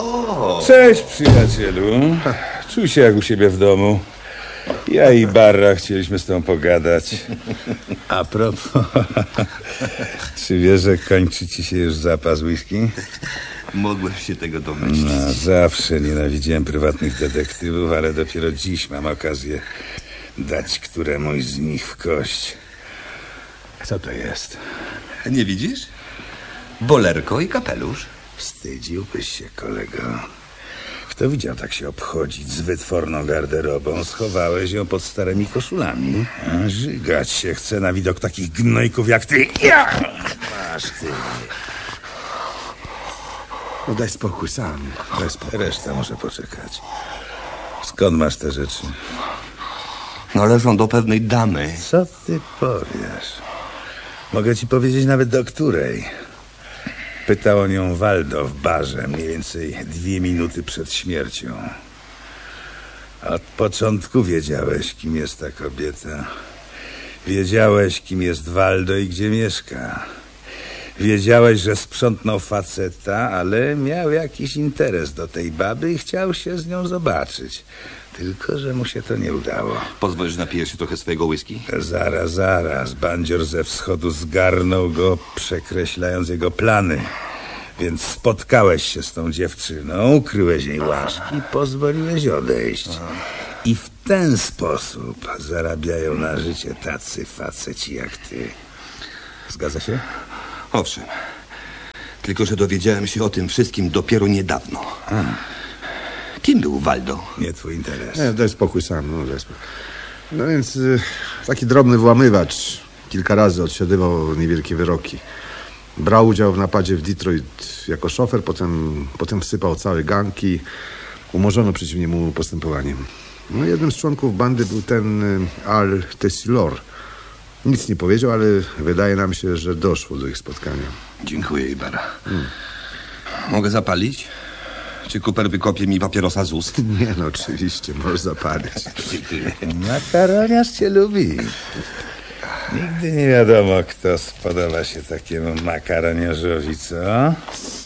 O! Cześć, przyjacielu. Czuj się jak u siebie w domu. Ja i Barra chcieliśmy z tobą pogadać. A propos, czy wiesz, że kończy ci się już zapas whisky? Mogłem się tego domyślić. No, zawsze nienawidziłem prywatnych detektywów, ale dopiero dziś mam okazję dać któremuś z nich w kość. Co to jest? Nie widzisz? Bolerko i kapelusz. Wstydziłbyś się, kolego. Kto widział tak się obchodzić z wytworną garderobą? Schowałeś ją pod starymi koszulami. A żygać się chce na widok takich gnojków jak ty. Ja! Masz ty. No daj spokój sam. Daj spokój. Reszta może poczekać. Skąd masz te rzeczy? Należą do pewnej damy. Co ty powiesz? Mogę ci powiedzieć nawet do której. Pytał o nią Waldo w barze, mniej więcej 2 minuty przed śmiercią. Od początku wiedziałeś, kim jest ta kobieta. Wiedziałeś, kim jest Waldo i gdzie mieszka. Wiedziałeś, że sprzątnął faceta, ale miał jakiś interes do tej baby i chciał się z nią zobaczyć. Tylko że mu się to nie udało. Pozwól, że napijesz się trochę swojego whisky? Zaraz. Bandzior ze wschodu zgarnął go, przekreślając jego plany. Więc spotkałeś się z tą dziewczyną, ukryłeś jej łaszki, pozwoliłeś odejść. I w ten sposób zarabiają na życie tacy faceci jak ty. Zgadza się? Owszem. Tylko że dowiedziałem się o tym wszystkim dopiero niedawno. Kim był Waldo? Nie twój interes. Nie, daj spokój sam. No, daj spokój. No więc taki drobny włamywacz. Kilka razy odsiadywał niewielkie wyroki. Brał udział w napadzie w Detroit jako szofer, potem wsypał całe ganki. Umorzono przeciw niemu postępowaniem. No, jednym z członków bandy był ten Al Tessilor. Nic nie powiedział, ale wydaje nam się, że doszło do ich spotkania. Dziękuję, Ibera. Mogę zapalić? Czy Cooper wykopie mi papierosa z ust? Nie no, oczywiście, możesz zapalić. Dziękuję. Makaroniarz cię lubi. Nigdy nie wiadomo, kto spodoba się takiemu makaroniarzowi, co?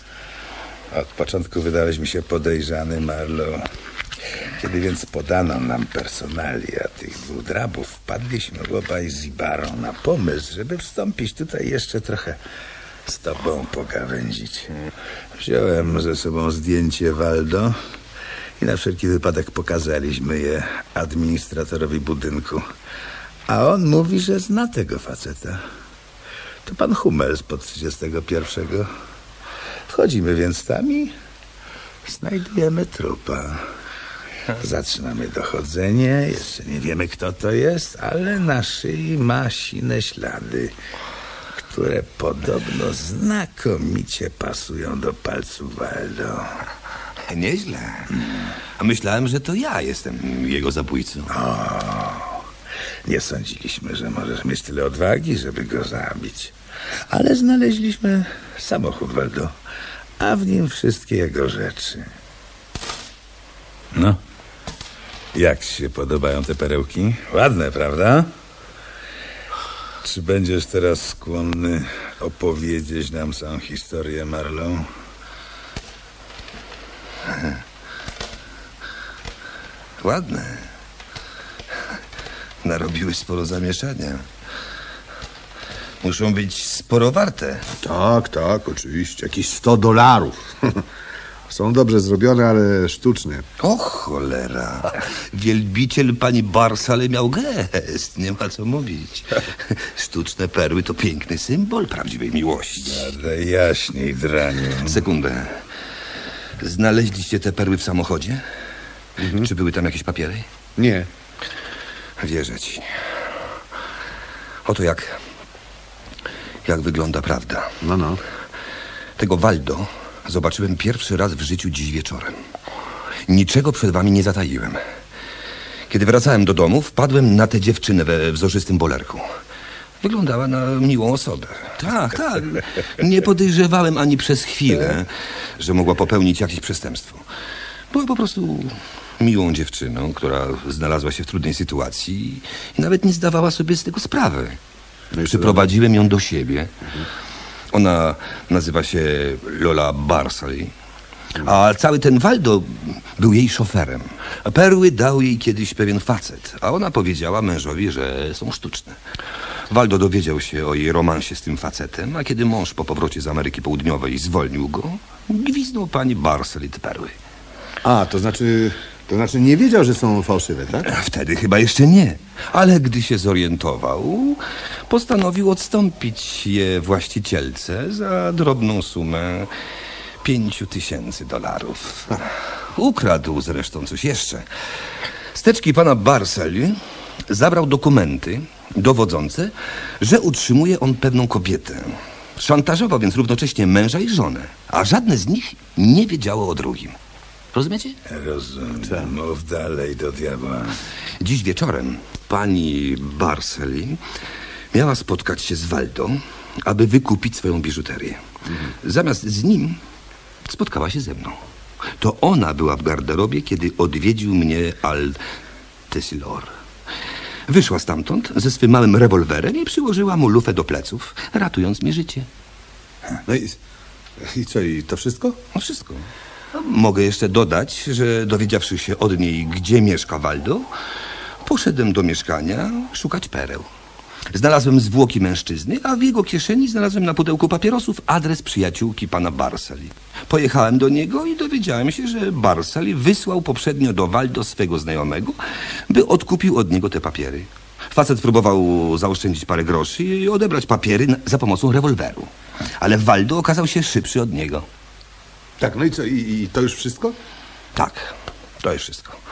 Od początku wydałeś mi się podejrzany, Marlowe. Kiedy więc podano nam personalia tych 2 drabów, wpadliśmy obaj z Ibarą na pomysł, żeby wstąpić tutaj jeszcze trochę z tobą pogawędzić. Wziąłem ze sobą zdjęcie Waldo i na wszelki wypadek pokazaliśmy je administratorowi budynku. A on mówi, że zna tego faceta. To pan Hummel spod 31. Wchodzimy więc tam i znajdujemy trupa. Zaczynamy dochodzenie. Jeszcze nie wiemy, kto to jest, ale na szyi ma sine ślady, które podobno znakomicie pasują do palców Waldo. Nieźle. A myślałem, że to ja jestem jego zabójcą. Nie sądziliśmy, że możesz mieć tyle odwagi, żeby go zabić. Ale znaleźliśmy samochód Waldo, a w nim wszystkie jego rzeczy. No, jak ci się podobają te perełki? Ładne, prawda? Czy będziesz teraz skłonny opowiedzieć nam całą historię, Marlowe? Ładne. Narobiły sporo zamieszania. Muszą być sporo warte. Tak, oczywiście. Jakieś $100. Są dobrze zrobione, ale sztuczne. O cholera. Wielbiciel pani Barsale miał gest. Nie ma co mówić. Sztuczne perły to piękny symbol prawdziwej miłości. Gadaj jaśniej, draniu. Sekundę. Znaleźliście te perły w samochodzie? Czy były tam jakieś papiery? Nie. Wierzę ci. Oto jak wygląda prawda. No. Tego Waldo zobaczyłem pierwszy raz w życiu dziś wieczorem. Niczego przed wami nie zataiłem. Kiedy wracałem do domu, wpadłem na tę dziewczynę we wzorzystym bolerku. Wyglądała na miłą osobę. Tak. Nie podejrzewałem ani przez chwilę, że mogła popełnić jakieś przestępstwo. Była po prostu miłą dziewczyną, która znalazła się w trudnej sytuacji i nawet nie zdawała sobie z tego sprawy. Przyprowadziłem ją do siebie. Ona nazywa się Lola Barsale. A cały ten Waldo był jej szoferem. A perły dał jej kiedyś pewien facet, a ona powiedziała mężowi, że są sztuczne. Waldo dowiedział się o jej romansie z tym facetem, a kiedy mąż po powrocie z Ameryki Południowej zwolnił go, gwizdnął pani Barcel te perły. A, to znaczy nie wiedział, że są fałszywe, tak? Wtedy chyba jeszcze nie, ale gdy się zorientował, postanowił odstąpić je właścicielce za drobną sumę $5,000. Ukradł zresztą coś jeszcze. Z teczki pana Barceli zabrał dokumenty dowodzące, że utrzymuje on pewną kobietę. Szantażował więc równocześnie męża i żonę, a żadne z nich nie wiedziało o drugim. Rozumiecie? Rozumiem. Mów dalej do diabła. Dziś wieczorem pani Barceli miała spotkać się z Waldo, aby wykupić swoją biżuterię. Zamiast z nim spotkała się ze mną. To ona była w garderobie, kiedy odwiedził mnie Al Tessilor. Wyszła stamtąd ze swym małym rewolwerem i przyłożyła mu lufę do pleców, ratując mi życie. No i co, i to wszystko? No wszystko. No, mogę jeszcze dodać, że dowiedziawszy się od niej, gdzie mieszka Waldo, poszedłem do mieszkania szukać pereł. Znalazłem zwłoki mężczyzny, a w jego kieszeni znalazłem na pudełku papierosów adres przyjaciółki pana Barceli. Pojechałem do niego i dowiedziałem się, że Barceli wysłał poprzednio do Waldo swego znajomego, by odkupił od niego te papiery. Facet próbował zaoszczędzić parę groszy i odebrać papiery za pomocą rewolweru. Ale Waldo okazał się szybszy od niego. Tak, no i co, i to już wszystko? Tak, to jest wszystko.